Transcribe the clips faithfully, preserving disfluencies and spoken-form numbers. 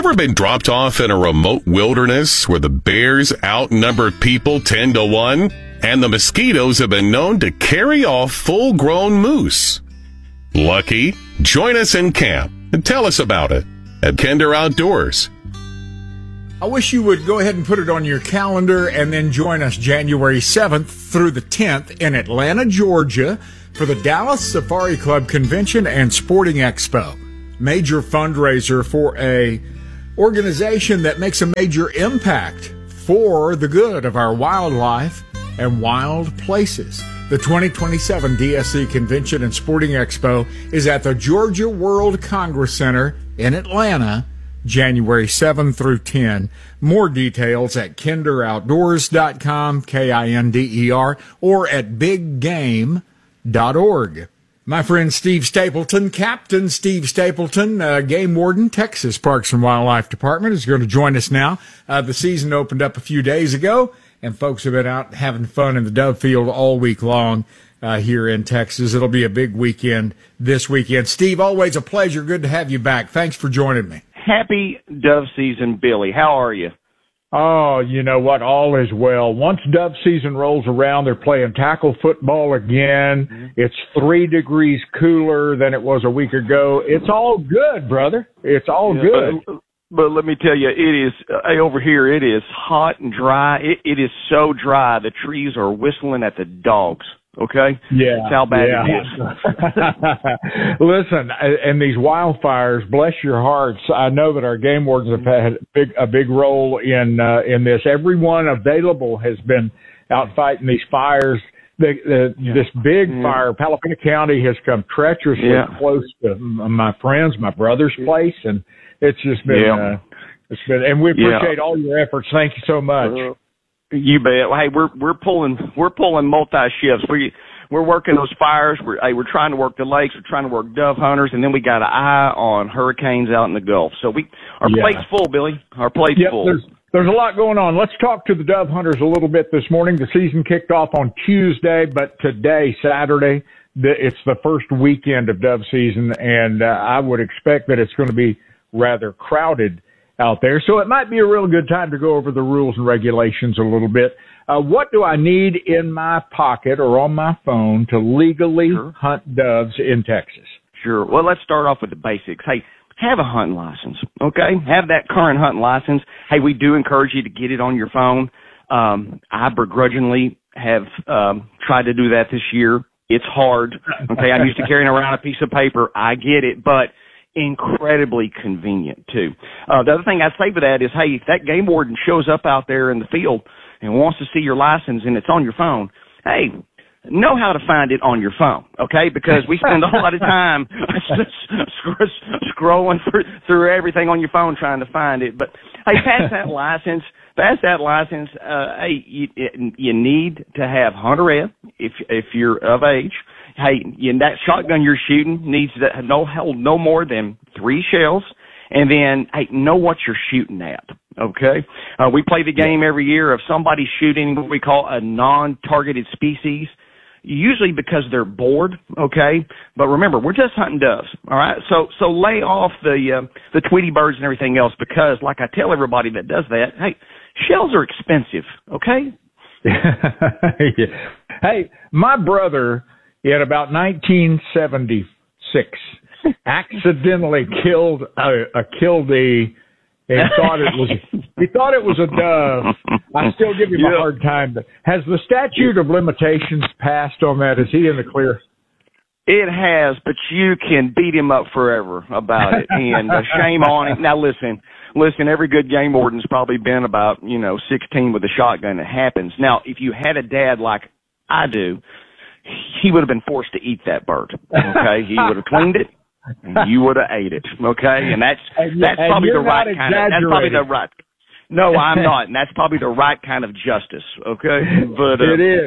ever been dropped off in a remote wilderness where the bears outnumber people ten to one and the mosquitoes have been known to carry off full-grown moose? Lucky? Join us in camp and tell us about it at Kinder Outdoors. I wish you would go ahead and put it on your calendar and then join us January seventh through the tenth in Atlanta, Georgia for the Dallas Safari Club Convention and Sporting Expo. Major fundraiser for a organization that makes a major impact for the good of our wildlife and wild places. The twenty twenty-seven D S C Convention and Sporting Expo is at the Georgia World Congress Center in Atlanta, January seventh through tenth. More details at kinder outdoors dot com, K I N D E R, or at big game dot org. My friend Steve Stapleton, Captain Steve Stapleton, uh, Game Warden, Texas Parks and Wildlife Department, is going to join us now. Uh, the season opened up a few days ago, and folks have been out having fun in the dove field all week long uh, here in Texas. It'll be a big weekend this weekend. Steve, always a pleasure. Good to have you back. Thanks for joining me. Happy dove season, Billy. How are you? Oh, you know what? All is well. Once dove season rolls around, they're playing tackle football again. Mm-hmm. It's three degrees cooler than it was a week ago. It's all good, brother. It's all yeah, good. But, but let me tell you, it is, uh, over here, it is hot and dry. It, it is so dry, the trees are whistling at the dogs. Okay? Yeah. That's how bad yeah. it is. Listen, and these wildfires, bless your hearts. I know that our game wardens have had a big, a big role in, uh, in this. Everyone available has been out fighting these fires. The, the, yeah. This big yeah. fire, Palafina County has come treacherously yeah. close to my friends, my brother's place, and it's just been, yeah. uh, it's been, and we appreciate yeah. all your efforts. Thank you so much. Uh, You bet. Hey, we're we're pulling we're pulling multi shifts. We we're working those fires. We're hey, we're trying to work the lakes. We're trying to work dove hunters, and then we got an eye on hurricanes out in the Gulf. So we our yeah. plate's full, Billy. Our plate's yep, full. There's, there's a lot going on. Let's talk to the dove hunters a little bit this morning. The season kicked off on Tuesday, but today, Saturday, the, it's the first weekend of dove season, and uh, I would expect that it's going to be rather crowded out there. So it might be a real good time to go over the rules and regulations a little bit. Uh, what do I need in my pocket or on my phone to legally sure. hunt doves in Texas? Sure. Well, let's start off with the basics. Hey, have a hunting license, okay? Have that current hunting license. Hey, we do encourage you to get it on your phone. Um, I begrudgingly have um, tried to do that this year. It's hard, okay? I'm used to carrying around a piece of paper. I get it, but incredibly convenient too. Uh, the other thing I'd say for that is, hey, if that game warden shows up out there in the field and wants to see your license and it's on your phone, hey, know how to find it on your phone, okay? Because we spend a lot of time scrolling through, through everything on your phone trying to find it. But hey, pass that license. Pass that license. Uh, hey, you, you need to have hunter ed if if you're of age. Hey, you, that shotgun you're shooting needs to no hold no more than three shells, and then hey, know what you're shooting at. Okay, uh, we play the game every year of somebody shooting what we call a non-targeted species, usually because they're bored. Okay, but remember, we're just hunting doves. All right, so so lay off the uh, the Tweety birds and everything else, because like I tell everybody that does that, hey, shells are expensive. Okay. yeah. Hey, my brother, in about nineteen seventy-six, accidentally killed a, a killdeer and thought it was he thought it was a dove. I still give him yep. a hard time. But has the statute of limitations passed on that? Is he in the clear? It has, but you can beat him up forever about it, and uh, shame on him. Now listen, listen. Every good game warden's probably been about you know sixteen with a shotgun. It happens. Now, if you had a dad like I do, he would have been forced to eat that bird. Okay, he would have cleaned it, and you would have ate it. Okay, and that's and, that's and probably the right exaggerating. kind of. That's probably the right. No, I'm not, and that's probably the right kind of justice. Okay, but uh, it is.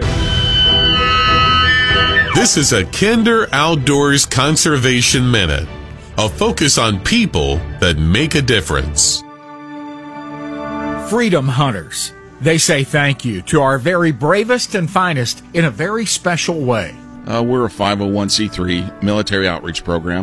This is a Kinder Outdoors Conservation Minute, a focus on people that make a difference. Freedom Hunters. They say thank you to our very bravest and finest in a very special way. Uh, we're a five oh one c three military outreach program.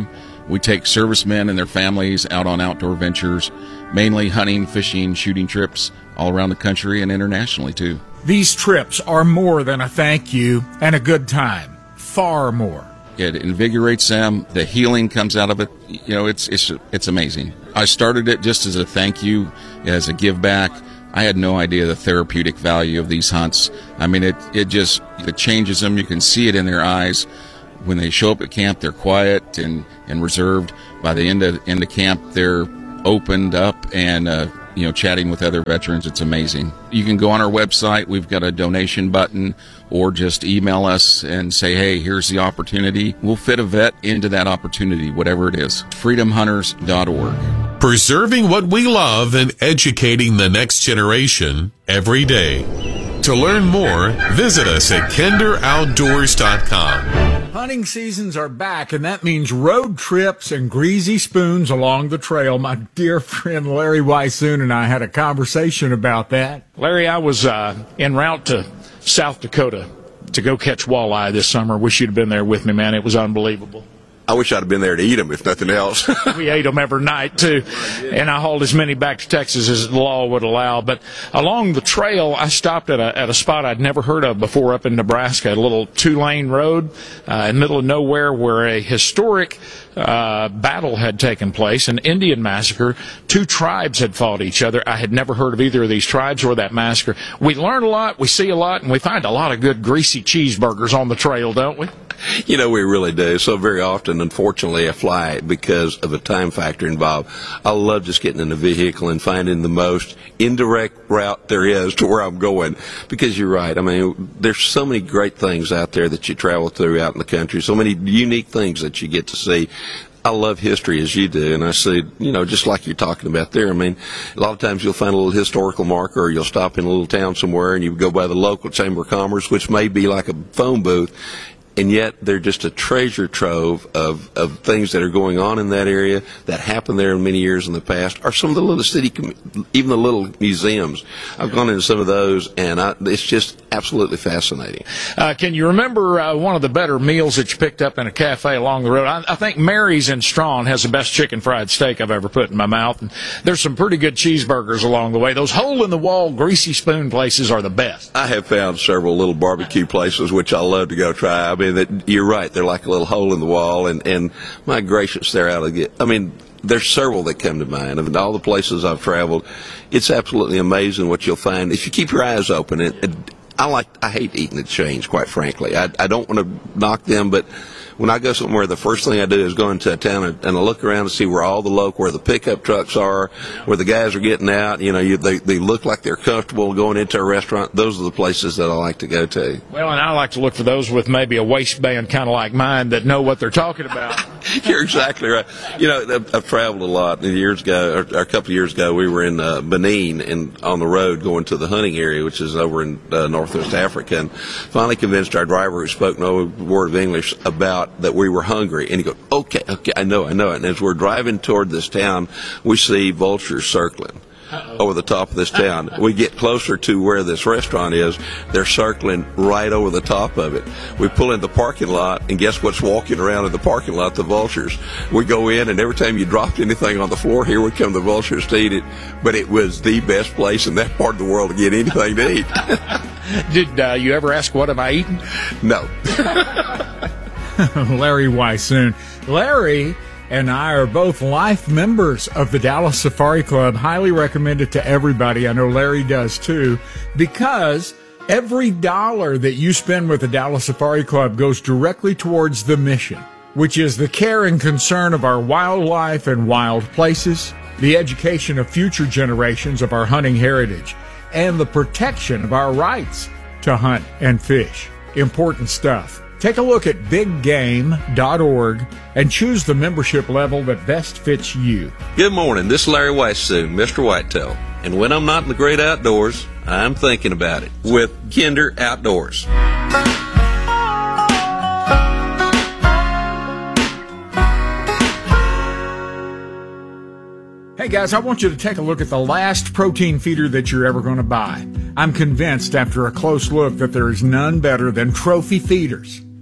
We take servicemen and their families out on outdoor ventures, mainly hunting, fishing, shooting trips all around the country and internationally, too. These trips are more than a thank you and a good time. Far more. It invigorates them. The healing comes out of it. You know, it's it's it's amazing. I started it just as a thank you, as a give back. I had no idea the therapeutic value of these hunts. I mean, it, it just it changes them. You can see it in their eyes. When they show up at camp, they're quiet and, and reserved. By the end of, end of camp, they're opened up and, uh, you know, chatting with other veterans. It's amazing. You can go on our website. We've got a donation button, or just email us and say, hey, here's the opportunity. We'll fit a vet into that opportunity, whatever it is. freedom hunters dot org. Preserving what we love and educating the next generation every day. To learn more, visit us at kinder outdoors dot com. Hunting seasons are back, and that means road trips and greasy spoons along the trail. My dear friend Larry Weissoon and I had a conversation about that. Larry, I was uh, en route to South Dakota to go catch walleye this summer. Wish you'd have been there with me, man. It was unbelievable. I wish I'd have been there to eat them, if nothing else. We ate them every night, too, and I hauled as many back to Texas as the law would allow. But along the trail, I stopped at a, at a spot I'd never heard of before up in Nebraska, a little two-lane road uh, in the middle of nowhere where a historic uh, battle had taken place, an Indian massacre. Two tribes had fought each other. I had never heard of either of these tribes or that massacre. We learn a lot, we see a lot, and we find a lot of good greasy cheeseburgers on the trail, don't we? You know, we really do. So very often, unfortunately, I fly because of a time factor involved. I love just getting in the vehicle and finding the most indirect route there is to where I'm going. Because you're right. I mean, there's so many great things out there that you travel through out in the country. So many unique things that you get to see. I love history as you do, and I see, you know, just like you're talking about there. I mean, a lot of times you'll find a little historical marker, or you'll stop in a little town somewhere and you go by the local Chamber of Commerce, which may be like a phone booth. And yet they're just a treasure trove of, of things that are going on in that area that happened there many years in the past, or some of the little city, even the little museums. I've gone into some of those, and I, it's just absolutely fascinating. Uh, can you remember uh, one of the better meals that you picked up in a cafe along the road? I, I think Mary's in Strawn has the best chicken fried steak I've ever put in my mouth, and there's some pretty good cheeseburgers along the way. Those hole-in-the-wall greasy spoon places are the best. I have found several little barbecue places which I love to go try. I mean, that you're right. They're like a little hole in the wall, and, and my gracious, they're out of get. I mean, there's several that come to mind. Of all the places I've traveled, it's absolutely amazing what you'll find if you keep your eyes open. And, and I like, I hate eating at chains, quite frankly. I, I don't want to knock them, but when I go somewhere, the first thing I do is go into a town and, and I look around to see where all the local, where the pickup trucks are, where the guys are getting out. You know, you, they they look like they're comfortable going into a restaurant. Those are the places that I like to go to. Well, and I like to look for those with maybe a waistband kind of like mine that know what they're talking about. You're exactly right. You know, I've, I've traveled a lot. Years ago, or, or a couple of years ago, we were in uh, Benin and on the road going to the hunting area, which is over in uh, Northwest Africa, and finally convinced our driver, who spoke no word of English, about that we were hungry. And he goes, okay, okay, I know, I know it. And as we're driving toward this town, we see vultures circling Uh-oh. over the top of this town. We get closer to where this restaurant is. They're circling right over the top of it. We pull in the parking lot, and guess what's walking around in the parking lot? The vultures. We go in, and every time you dropped anything on the floor, here would come the vultures to eat it. But it was the best place in that part of the world to get anything to eat. Did uh, you ever ask, what have I eaten? No. Larry Weissoon. Larry and I are both life members of the Dallas Safari Club. Highly recommend it to everybody. I know Larry does too, because every dollar that you spend with the Dallas Safari Club goes directly towards the mission, which is the care and concern of our wildlife and wild places, the education of future generations of our hunting heritage, and the protection of our rights to hunt and fish. Important stuff. Take a look at big game dot org and choose the membership level that best fits you. Good morning. This is Larry Weissoon, Mister Whitetail. And when I'm not in the great outdoors, I'm thinking about it with Kinder Outdoors. Hey guys, I want you to take a look at the last protein feeder that you're ever going to buy. I'm convinced after a close look that there is none better than Trophy Feeders.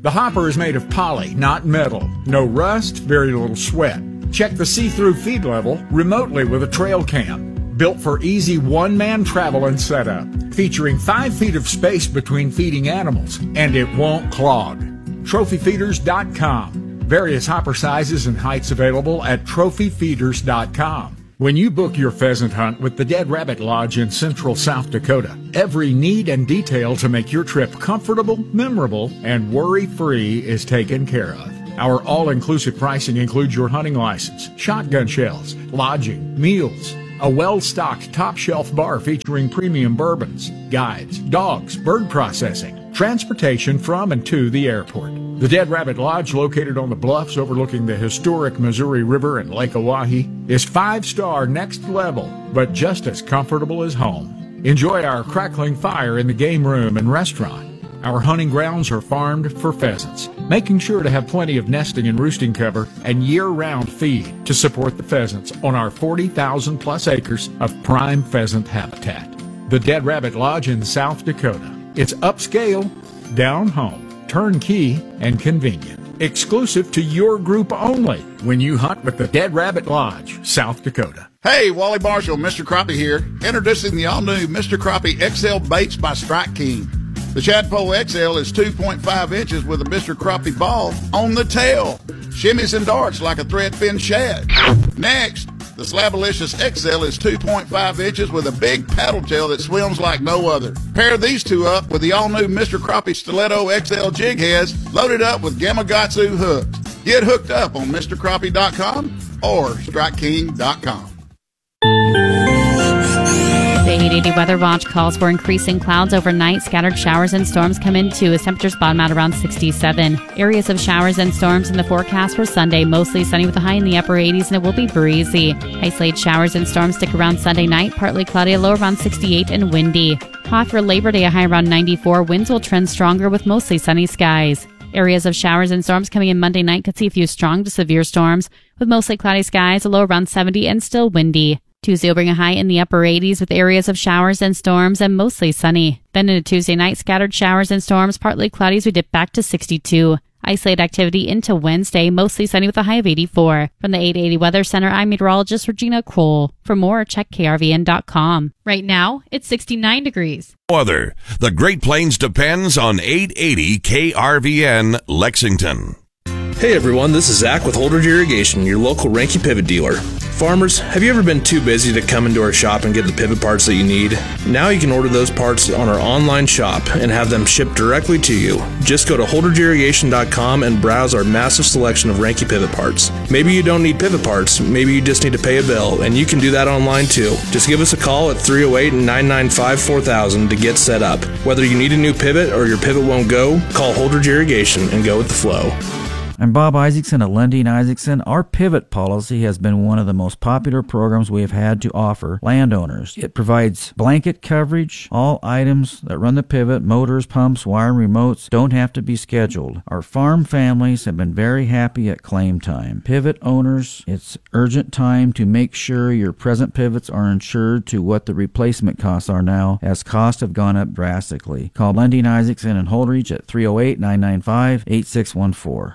The hopper is made of poly, not metal. No rust, very little sweat. Check the see-through feed level remotely with a trail cam. Built for easy one-man travel and setup. Featuring five feet of space between feeding animals, and it won't clog. trophy feeders dot com. Various hopper sizes and heights available at trophy feeders dot com. When you book your pheasant hunt with the Dead Rabbit Lodge in central South Dakota, every need and detail to make your trip comfortable, memorable, and worry-free is taken care of. Our all-inclusive pricing includes your hunting license, shotgun shells, lodging, meals, a well-stocked top-shelf bar featuring premium bourbons, guides, dogs, bird processing, transportation from and to the airport. The Dead Rabbit Lodge, located on the bluffs overlooking the historic Missouri River and Lake Oahe, is five-star next level, but just as comfortable as home. Enjoy our crackling fire in the game room and restaurant. Our hunting grounds are farmed for pheasants, making sure to have plenty of nesting and roosting cover and year-round feed to support the pheasants on our forty thousand plus acres of prime pheasant habitat. The Dead Rabbit Lodge in South Dakota. It's upscale, down home, turnkey, and convenient. Exclusive to your group only when you hunt with the Dead Rabbit Lodge, South Dakota. Hey, Wally Marshall, Mister Crappie here. Introducing the all-new Mister Crappie X L Baits by Strike King. The Chadpole X L is two point five inches with a Mister Crappie ball on the tail. Shimmies and darts like a threadfin shad. Next, the Slabalicious X L is two point five inches with a big paddle tail that swims like no other. Pair these two up with the all-new Mister Crappie Stiletto X L jig heads loaded up with Gamakatsu hooks. Get hooked up on Mister Crappie dot com or Strike King dot com. The eight eighty Weather Watch calls for increasing clouds overnight. Scattered showers and storms come in too as temperatures bottom out around sixty-seven. Areas of showers and storms in the forecast for Sunday. Mostly sunny with a high in the upper eighties, and it will be breezy. Isolated showers and storms stick around Sunday night. Partly cloudy, a low around sixty-eight and windy. Hot for Labor Day, a high around ninety-four. Winds will trend stronger with mostly sunny skies. Areas of showers and storms coming in Monday night could see a few strong to severe storms with mostly cloudy skies, a low around seventy and still windy. Tuesday will bring a high in the upper eighties with areas of showers and storms and mostly sunny. Then into Tuesday night, scattered showers and storms, partly cloudy as we dip back to sixty-two. Isolated activity into Wednesday, mostly sunny with a high of eighty-four. From the eight eighty Weather Center, I'm meteorologist Regina Kroll. For more, check K R V N dot com. Right now, it's sixty-nine degrees. Weather. The Great Plains depends on eight eighty K R V N Lexington. Hey everyone, this is Zach with Holdridge Irrigation, your local Ranky pivot dealer. Farmers, have you ever been too busy to come into our shop and get the pivot parts that you need? Now you can order those parts on our online shop and have them shipped directly to you. Just go to Holdridge Irrigation dot com and browse our massive selection of Ranky pivot parts. Maybe you don't need pivot parts, maybe you just need to pay a bill, and you can do that online too. Just give us a call at three oh eight, nine nine five, four thousand to get set up. Whether you need a new pivot or your pivot won't go, call Holdridge Irrigation and go with the flow. I'm Bob Isaacson at Lundy and Isaacson. Our pivot policy has been one of the most popular programs we have had to offer landowners. It provides blanket coverage. All items that run the pivot, motors, pumps, wire, and remotes, don't have to be scheduled. Our farm families have been very happy at claim time. Pivot owners, it's urgent time to make sure your present pivots are insured to what the replacement costs are now, as costs have gone up drastically. Call Lundy and Isaacson and Holdridge at three oh eight, nine nine five, eight six one four.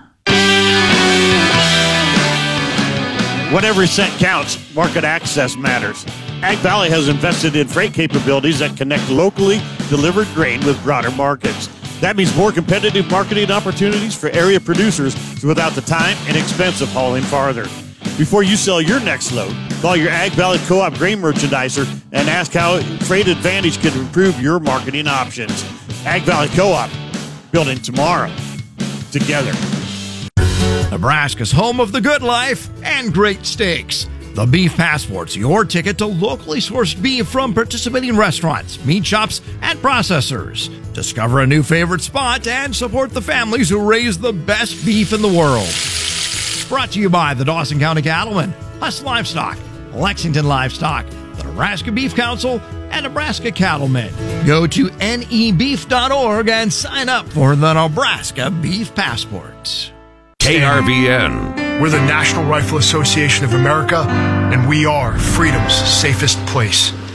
When every cent counts, market access matters. Ag Valley has invested in freight capabilities that connect locally delivered grain with broader markets. That means more competitive marketing opportunities for area producers without the time and expense of hauling farther. Before you sell your next load, call your Ag Valley Co-op grain merchandiser and ask how Freight Advantage can improve your marketing options. Ag Valley Co-op, building tomorrow together. Nebraska's home of the good life and great steaks. The Beef Passport's your ticket to locally sourced beef from participating restaurants, meat shops, and processors. Discover a new favorite spot and support the families who raise the best beef in the world. Brought to you by the Dawson County Cattlemen, Huss Livestock, Lexington Livestock, the Nebraska Beef Council, and Nebraska Cattlemen. Go to N E beef dot org and sign up for the Nebraska Beef Passport. K R V N. We're the National Rifle Association of America, and we are freedom's safest place.